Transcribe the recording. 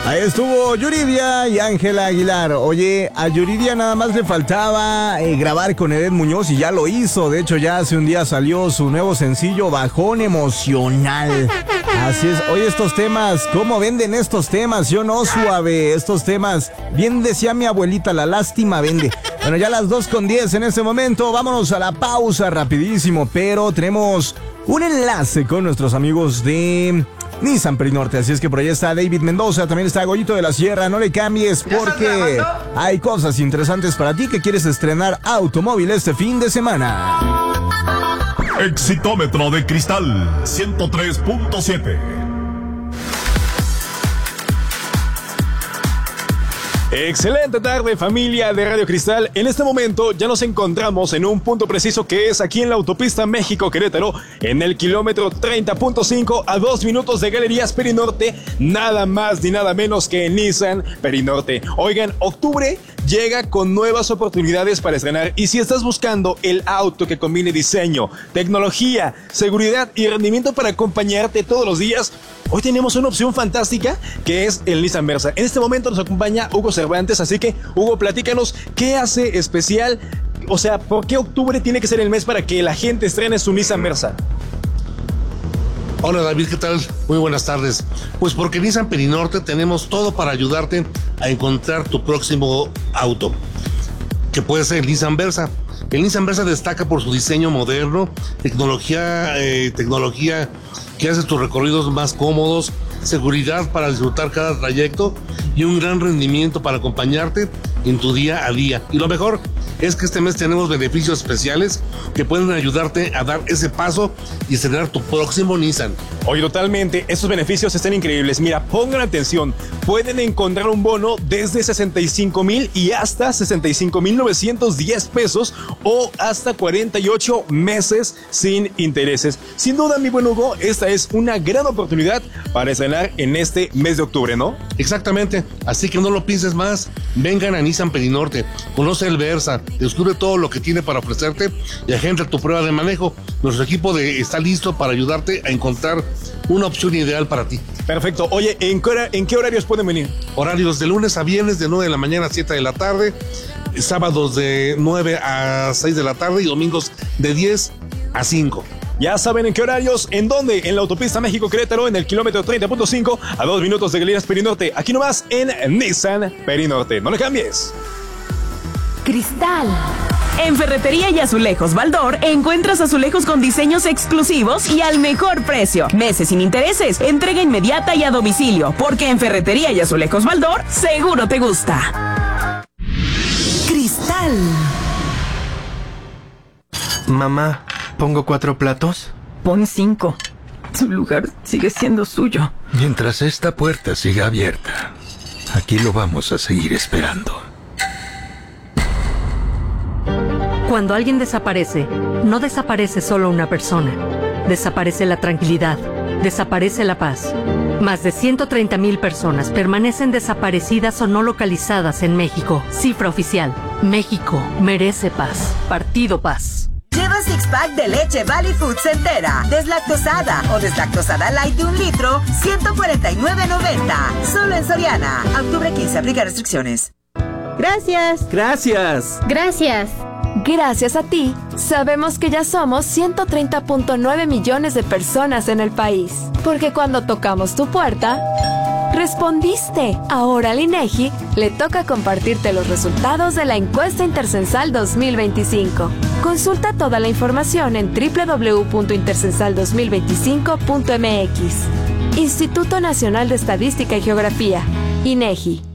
Ahí estuvo Yuridia y Ángela Aguilar. Oye, a Yuridia nada más le faltaba grabar con Edén Muñoz y ya lo hizo. De hecho, ya hace un día salió su nuevo sencillo, Bajón Emocional. Así es. Oye, estos temas, ¿cómo venden estos temas? Yo no, suave. Estos temas, bien decía mi abuelita, la lástima vende. Bueno, ya las 2:10 en este momento. Vámonos a la pausa rapidísimo, pero tenemos un enlace con nuestros amigos de Nissan Perinorte, así es que por ahí está David Mendoza, también está Goyito de la Sierra. No le cambies porque hay cosas interesantes para ti que quieres estrenar automóvil este fin de semana. Exitómetro de Cristal 103.7. Excelente tarde, familia de Radio Cristal. En este momento ya nos encontramos en un punto preciso que es aquí en la autopista México-Querétaro, en el kilómetro 30.5, a 2 minutos de Galerías Perinorte, nada más ni nada menos que Nissan Perinorte. Oigan, octubre llega con nuevas oportunidades para estrenar, y si estás buscando el auto que combine diseño, tecnología, seguridad y rendimiento para acompañarte todos los días, hoy tenemos una opción fantástica que es el Nissan Versa. En este momento nos acompaña Hugo Cervantes, así que Hugo, platícanos qué hace especial, o sea, ¿por qué octubre tiene que ser el mes para que la gente estrene su Nissan Versa? Hola David, ¿qué tal? Muy buenas tardes. Pues porque en Nissan Perinorte tenemos todo para ayudarte a encontrar tu próximo auto, que puede ser el Nissan Versa. El Nissan Versa destaca por su diseño moderno, tecnología que hace tus recorridos más cómodos, seguridad para disfrutar cada trayecto y un gran rendimiento para acompañarte en tu día a día. Y lo mejor es que este mes tenemos beneficios especiales que pueden ayudarte a dar ese paso y estrenar tu próximo Nissan. Oye, totalmente, estos beneficios están increíbles. Mira, pongan atención, pueden encontrar un bono desde 65,000 y hasta 65,910 pesos o hasta 48 meses sin intereses. Sin duda, mi buen Hugo, esta es una gran oportunidad para estrenar en este mes de octubre, ¿no? Exactamente, así que no lo pienses más, vengan a Nissan Perinorte, conoce el Versa, descubre todo lo que tiene para ofrecerte y agenda tu prueba de manejo. Nuestro equipo está listo para ayudarte a encontrar una opción ideal para ti. Perfecto. Oye, ¿en qué horarios pueden venir? Horarios de lunes a viernes de 9 de la mañana a 7 de la tarde, sábados de 9 a 6 de la tarde y domingos de 10 a 5. Ya saben en qué horarios, en dónde, en la autopista México-Querétaro, en el kilómetro 30.5, a 2 minutos de Galerías Perinorte, aquí nomás en Nissan Perinorte. No le cambies. Cristal. En Ferretería y Azulejos Baldor encuentras azulejos con diseños exclusivos y al mejor precio. Meses sin intereses, entrega inmediata y a domicilio, porque en Ferretería y Azulejos Baldor seguro te gusta. Cristal. Mamá, ¿pongo 4 platos? Pon 5. Su lugar sigue siendo suyo. Mientras esta puerta siga abierta, aquí lo vamos a seguir esperando. Cuando alguien desaparece, no desaparece solo una persona. Desaparece la tranquilidad, desaparece la paz. Más de 130,000 personas permanecen desaparecidas o no localizadas en México. Cifra oficial. México merece paz. Partido Paz. Lleva six-pack de leche Valley Foods entera, deslactosada o deslactosada light de 1 litro, $149.90. Solo en Soriana. Octubre 15, aplica restricciones. Gracias. Gracias. Gracias. Gracias a ti, sabemos que ya somos 130.9 millones de personas en el país. Porque cuando tocamos tu puerta, respondiste. Ahora al INEGI le toca compartirte los resultados de la encuesta Intercensal 2025. Consulta toda la información en www.intercensal2025.mx. Instituto Nacional de Estadística y Geografía, INEGI.